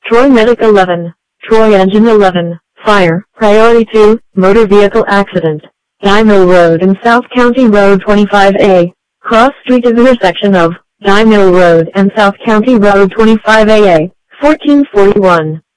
Troy Medic 11, Troy Engine 11, Fire, Priority 2, Motor Vehicle Accident, Dye Mill Road and South County Road 25A, Cross Street is intersection of Dye Mill Road and South County Road 25A, 1441.